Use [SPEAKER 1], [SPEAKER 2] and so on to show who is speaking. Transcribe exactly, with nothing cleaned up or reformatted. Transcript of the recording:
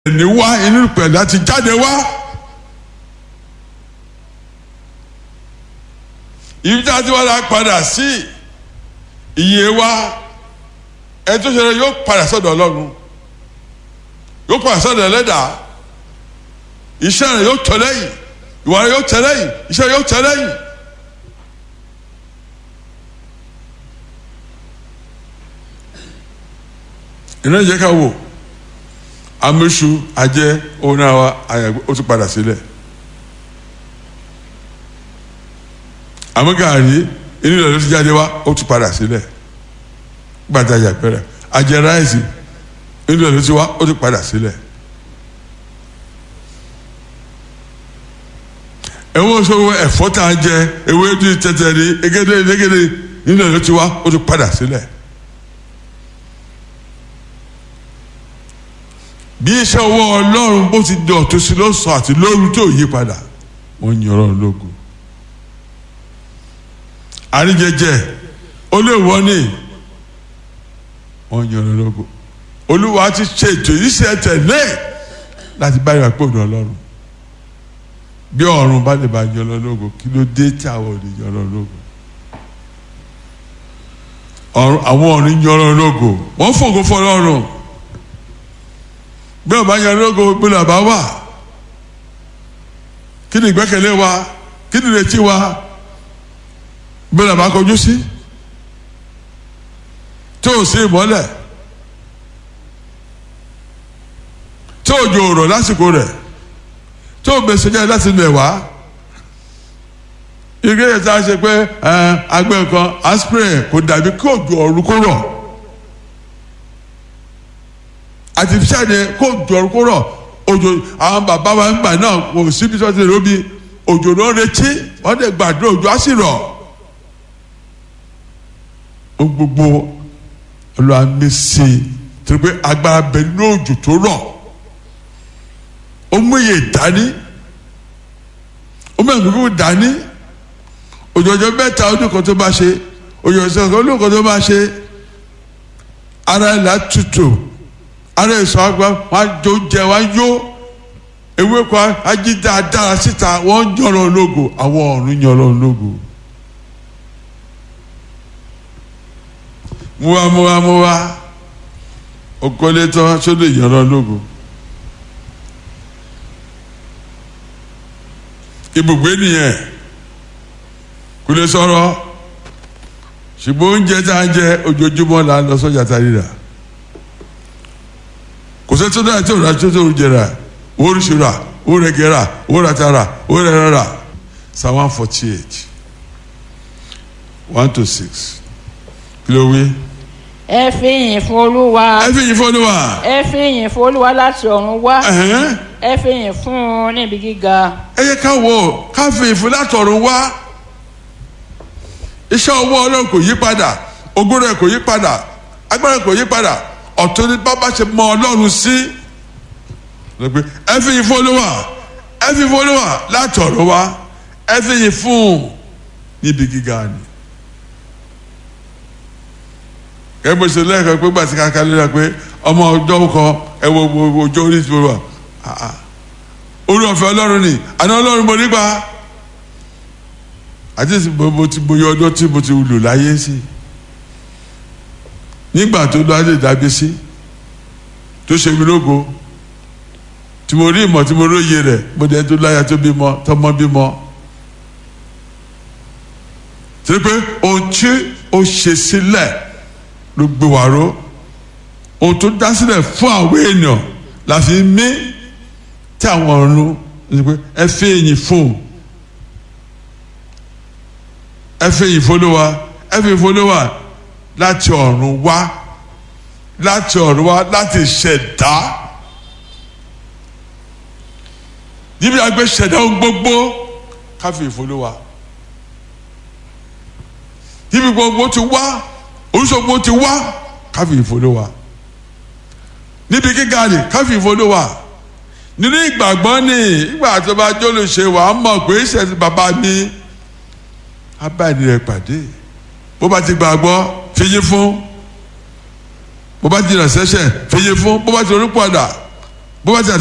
[SPEAKER 1] ní wá inú pẹ̀lú láti jáde wá. ibi tí a ti wá la padà sí iye wa ẹ tó ṣe yóò padà sọ́dọ̀ Ọlọ́run yóò padà sọ́dọ̀ Ẹlẹ́dàá iṣẹ́ rẹ̀ yóò tẹ̀ lẹ́yìn ìwà rẹ̀ yóò tẹ̀ lẹ́yìn iṣẹ́ rẹ̀ yóò tẹ̀ lẹ́yìn. ìnáwó jẹ́ ká wò amúṣu ajẹ́ òun náà wá àyàgbé ó tún padà sílẹ̀ àmúgàrí inú ìlú ti jáde wá ó tún padà sílẹ̀ gbàtà yàgbẹ́rẹ́ ajẹ́ ráìsì inú ìlú ti wá ó tún padà sílẹ̀ ẹ̀wọ̀n sọ̀rọ̀ ẹ̀fọ́ tá a jẹ ewédú tẹ̀tẹ̀rì egédé egédé inú ìlú ti wá ó tún padà sílẹ̀. bí iṣẹ́ ọwọ́ Ọlọ́run bó ti dọ̀ tó sí lọ́sàn àti lóru tó yí padà wọ́n yin Ọlọ́run lógo. àríjẹjẹ olóòwò ni wọ́n yin Ọlọ́run lógo. Olúwa ti ṣe ètò iṣẹ́ tẹ̀lé láti bá ìwà pé òdò Ọlọ́run bí ọ̀run bá lè bá yin Ọlọ́run lógo kí ló dé tí àwọn ò lè yin Ọlọ́run lógo. àwọn ọ̀run yin Ọlọ́run lógo wọ́n fògo fún Ọlọ́run bí ọba yẹn lógo gbọ́dọ̀ àbá wà kí ni ìgbẹ́kẹ̀lé wa kí ni ìrètí wa gbọ́dọ̀ àbá kọjú sí tó o sí ìmọ́lẹ̀ tó o jò rọ̀ lásìkò rẹ̀ tó o gbèsè jẹ́ láti lẹ̀ wá igi yẹn tá a ṣe pé agbẹ́ kan aspirin kò dàbí kí òjò ọ̀run kó rọ̀ àti sẹ́ni kó jọ̀rọ̀ kó rọ̀ òjò àwọn bàbá wa ń gbà náà kò síbi tí wọ́n ti lóbi òjò ló ń retí wọ́n lè gbàdúrà òjò á sì rọ̀ ó gbogbo olùwàmísì tó pé agbára bẹ ní òjò tó rọ̀ ó mú iye dání ó mú ẹ̀mí kúkú dání òjò ọjọ́ mẹ́ta ọdún kan tó bá ṣe òjò ọjọ́ ọdún kan tó bá ṣe ara ẹ̀ là tutù ara èso àgbà wọn jó jẹ wọn yó ewéko ají dáadáa síta wọn yọrọ lógo àwọn ọ̀run yọrọ lógo. múwa múwa múwa okòlétọ́ sódò yọrọ lógo. ibùgbé nìyẹn kò lè sọ̀rọ̀ ṣùgbọ́n oúnjẹ tá a jẹ ojoojúmọ́ là ń lọ sọ́jà tá a rí rà. kò sẹ́ tó dáa tí o ra tó tó jẹrà owó oríṣiríra owó rẹ̀gẹ̀rà owó ratara owó rẹ̀rẹ̀rà psalm one forty eight one to six kí ló wí.
[SPEAKER 2] ẹ fi yìn fún Olúwa.
[SPEAKER 1] ẹ fi yìn fún Olúwa.
[SPEAKER 2] ẹ fi yìn fún Olúwa láti ọ̀run wá. ẹ fi yìn fún un níbi gíga.
[SPEAKER 1] ẹ yẹ ká wò ká fi yìn fún láti ọ̀run wá. iṣẹ́ ọwọ́ Ọlọ́run kò yí padà ògo rẹ̀ kò yí padà agbára kò yí padà ọ̀tún ní bá bá ṣe mọ Ọlọ́run sí ẹ fi yìn fún Olúwa ẹ fi yìn fún Olúwa láti ọ̀run wá ẹ fi yìn fún níbi gíga ni. ẹ bó ṣe lẹ́ẹ̀kan pé gbàtí kankan lé pé ọmọ ọjọ́ kan ẹ wo ọjọ́ orí ti wà orí ọ̀fẹ́ Ọlọ́run ni àná Ọlọ́run mo nígbà àti mo ti bóyá ọjọ́ tí mo ti lò láyé sí nígbà tó lọ adé dàbí sí tó ṣe mí lógo tí mo rí ìmọ̀ tí mo róye rẹ̀ mo dẹ̀ tó láya tó bímọ tọmọ bímọ tí pé ohun tí ó ṣe sílẹ̀ ló gbé wá ró ohun tó dá sílẹ̀ fún àwọn èèyàn la fi mí tí àwọn ọ̀run ní pé ẹ fi èyìn fún ẹ fi èyìn fún Olúwa ẹ fi èyìn fún Olúwa láti ọ̀run wá láti ọ̀run wá láti ṣẹ̀dá níbi àgbẹ̀ ṣẹ̀dá ohun gbogbo káfí ìfolówá níbi gbogbo ti wá oríṣiríṣi ti wá káfí ìfolówá níbi gíga ni káfí ìfolówá nínú ìgbàgbọ́ ni ìgbà tó bá jólè ṣe wà á mọ̀ pé ìṣẹ̀sìn bàbá mi abáyé rẹ̀ pàdé bó bá ti gbàgbọ́ fìyìn fún bó bá ti rà sẹ́sẹ̀ fìyìn fún bó bá ti ronú padà bó bá ti